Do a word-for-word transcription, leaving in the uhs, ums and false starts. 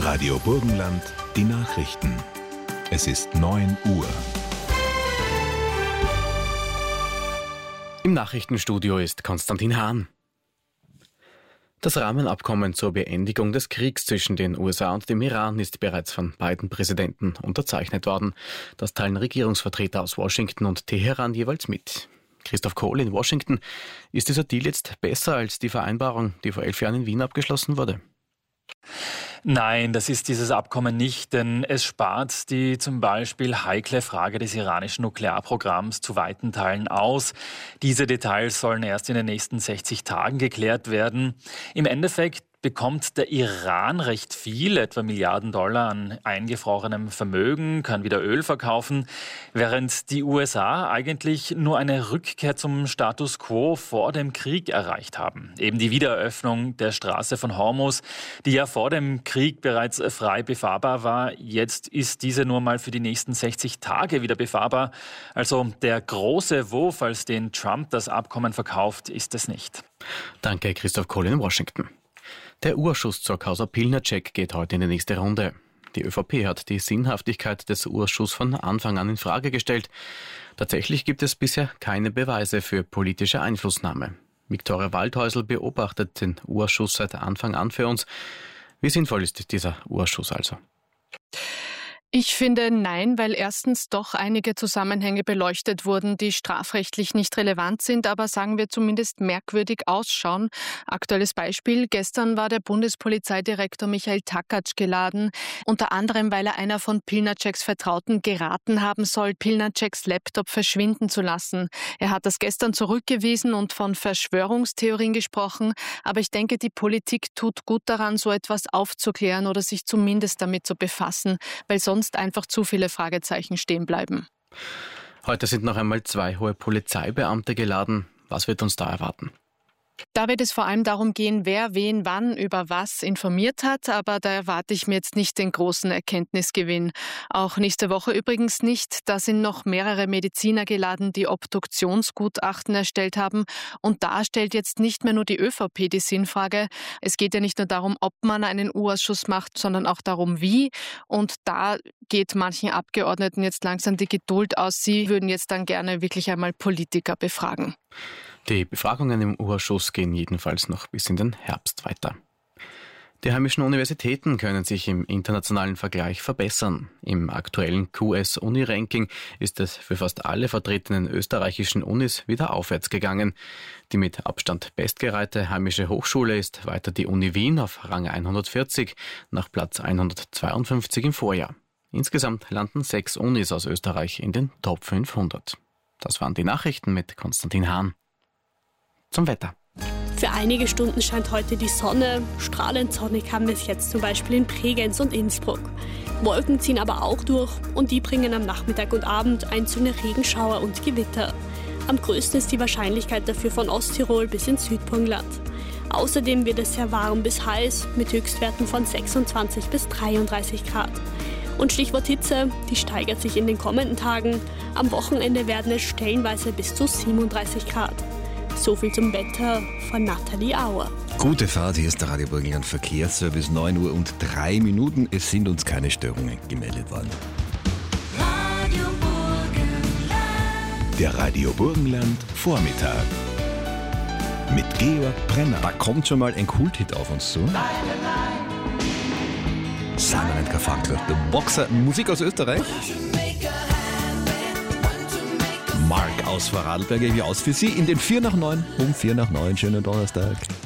Radio Burgenland, die Nachrichten. Es ist neun Uhr. Im Nachrichtenstudio ist Konstantin Hahn. Das Rahmenabkommen zur Beendigung des Kriegs zwischen den U S A und dem Iran ist bereits von beiden Präsidenten unterzeichnet worden. Das teilen Regierungsvertreter aus Washington und Teheran jeweils mit. Christoph Kohl in Washington. Ist dieser Deal jetzt besser als die Vereinbarung, die vor elf Jahren in Wien abgeschlossen wurde? Nein, das ist dieses Abkommen nicht, denn es spart die zum Beispiel heikle Frage des iranischen Nuklearprogramms zu weiten Teilen aus. Diese Details sollen erst in den nächsten sechzig Tagen geklärt werden. Im Endeffekt bekommt der Iran recht viel, etwa Milliarden Dollar an eingefrorenem Vermögen, kann wieder Öl verkaufen, während die U S A eigentlich nur eine Rückkehr zum Status quo vor dem Krieg erreicht haben. Eben die Wiedereröffnung der Straße von Hormuz, die ja vor dem Krieg bereits frei befahrbar war. Jetzt ist diese nur mal für die nächsten sechzig Tage wieder befahrbar. Also der große Wurf, als den Trump das Abkommen verkauft, ist es nicht. Danke, Christoph Kohl in Washington. Der U-Ausschuss zur Causa Pilnacek geht heute in die nächste Runde. Die ÖVP hat die Sinnhaftigkeit des U-Ausschusses von Anfang an in Frage gestellt. Tatsächlich gibt es bisher keine Beweise für politische Einflussnahme. Viktoria Waldhäusl beobachtet den U-Ausschuss seit Anfang an für uns. Wie sinnvoll ist dieser U-Ausschuss also? Ich finde nein, weil erstens doch einige Zusammenhänge beleuchtet wurden, die strafrechtlich nicht relevant sind, aber sagen wir zumindest merkwürdig ausschauen. Aktuelles Beispiel: Gestern war der Bundespolizeidirektor Michael Takatsch geladen, unter anderem, weil er einer von Pilnaceks Vertrauten geraten haben soll, Pilnaceks Laptop verschwinden zu lassen. Er hat das gestern zurückgewiesen und von Verschwörungstheorien gesprochen, aber ich denke, die Politik tut gut daran, so etwas aufzuklären oder sich zumindest damit zu befassen, weil sonst einfach zu viele Fragezeichen stehen bleiben. Heute sind noch einmal zwei hohe Polizeibeamte geladen. Was wird uns da erwarten? Da wird es vor allem darum gehen, wer wen wann über was informiert hat, aber da erwarte ich mir jetzt nicht den großen Erkenntnisgewinn. Auch nächste Woche übrigens nicht. Da sind noch mehrere Mediziner geladen, die Obduktionsgutachten erstellt haben. Und da stellt jetzt nicht mehr nur die ÖVP die Sinnfrage. Es geht ja nicht nur darum, ob man einen U-Ausschuss macht, sondern auch darum, wie. Und da geht manchen Abgeordneten jetzt langsam die Geduld aus. Sie würden jetzt dann gerne wirklich einmal Politiker befragen. Die Befragungen im U-Ausschuss gehen jedenfalls noch bis in den Herbst weiter. Die heimischen Universitäten können sich im internationalen Vergleich verbessern. Im aktuellen Q S-Uni-Ranking ist es für fast alle vertretenen österreichischen Unis wieder aufwärts gegangen. Die mit Abstand bestgereihte heimische Hochschule ist weiter die Uni Wien auf Rang hundertvierzig, nach Platz hundertzweiundfünfzig im Vorjahr. Insgesamt landen sechs Unis aus Österreich in den Top fünfhundert. Das waren die Nachrichten mit Konstantin Hahn. Zum Wetter. Für einige Stunden scheint heute die Sonne. Strahlend sonnig haben wir es jetzt zum Beispiel in Bregenz und Innsbruck. Wolken ziehen aber auch durch und die bringen am Nachmittag und Abend einzelne Regenschauer und Gewitter. Am größten ist die Wahrscheinlichkeit dafür von Osttirol bis ins Südburgenland. Außerdem wird es sehr warm bis heiß mit Höchstwerten von sechsundzwanzig bis dreiunddreißig Grad. Und Stichwort Hitze, die steigert sich in den kommenden Tagen. Am Wochenende werden es stellenweise bis zu siebenunddreißig Grad. So viel zum Wetter von Nathalie Auer. Gute Fahrt, hier ist der Radio Burgenland Verkehrsservice, neun Uhr und drei Minuten. Es sind uns keine Störungen gemeldet worden. Radio Burgenland. Der Radio Burgenland Vormittag. Mit Georg Brenner. Da kommt schon mal ein Kulthit auf uns zu. Simon and Garfunkel, der Boxer, Musik aus Österreich. Mark aus Vorarlberg, wie aus für Sie in den vier nach neun, um vier nach neun, schönen Donnerstag.